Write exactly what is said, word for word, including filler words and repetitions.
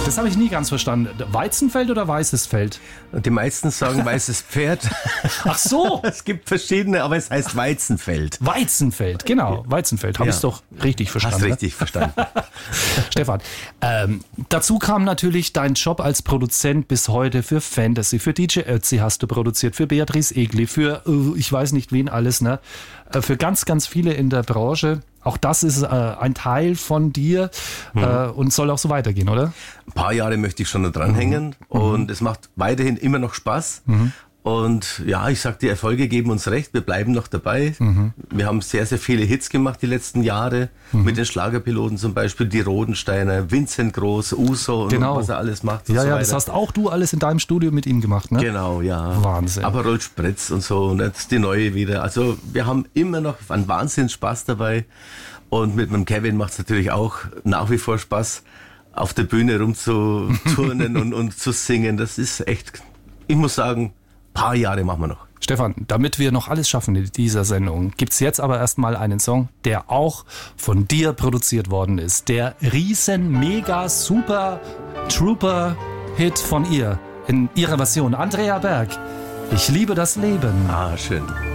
Das habe ich nie ganz verstanden. Weizenfeld oder weißes Feld? Die meisten sagen weißes Pferd. Ach so. Es gibt verschiedene, aber es heißt Weizenfeld. Weizenfeld, genau. Weizenfeld. Habe Ja. ich es doch richtig verstanden. Hast ne? richtig verstanden. Stefan, ähm, dazu kam natürlich dein Job als Produzent bis heute für Fantasy, für D J Ötzi hast du produziert, für Beatrice Egli, für äh, ich weiß nicht wen alles, ne? Äh, für ganz, ganz viele in der Branche. Auch das ist äh, ein Teil von dir mhm. äh, und soll auch so weitergehen, oder? Ein paar Jahre möchte ich schon da dranhängen mhm. und es macht weiterhin immer noch Spaß. Mhm. Und ja, ich sag, die Erfolge geben uns recht, wir bleiben noch dabei. Mhm. Wir haben sehr, sehr viele Hits gemacht die letzten Jahre, mhm. mit den Schlagerpiloten zum Beispiel, die Rodensteiner, Vincent Groß, Uso und genau. was er alles macht. Und ja, so ja, weiter. Das hast auch du alles in deinem Studio mit ihm gemacht, ne? Genau, ja. Wahnsinn. Aber Rolf Spretz und so und jetzt die neue wieder. Also wir haben immer noch einen Wahnsinns Spaß dabei und mit dem Kevin macht es natürlich auch nach wie vor Spaß, auf der Bühne rumzuturnen und, und zu singen. Das ist echt, ich muss sagen, paar Jahre machen wir noch. Stefan, damit wir noch alles schaffen in dieser Sendung, gibt's jetzt aber erstmal einen Song, der auch von dir produziert worden ist. Der riesen, mega, super Trooper-Hit von ihr. In ihrer Version. Andrea Berg. Ich liebe das Leben. Ah, schön.